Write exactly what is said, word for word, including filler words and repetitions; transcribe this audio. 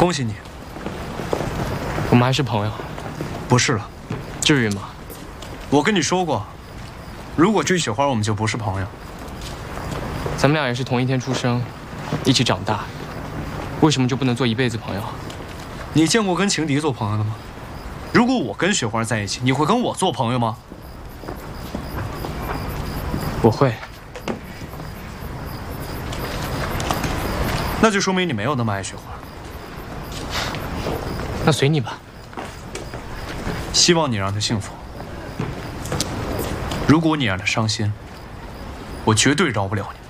恭喜你， 我们还是朋友。 不是了， 至于吗？ 我跟你说过，如果追雪花，我们就不是朋友。 咱们俩也是同一天出生，一起长大，为什么就不能做一辈子朋友？ 你见过跟情敌做朋友的吗？如果我跟雪花在一起，你会跟我做朋友吗？ 我会。 那就说明你没有那么爱雪花。 那随你吧。 希望你让她幸福。如果你让她伤心，我绝对饶不了你。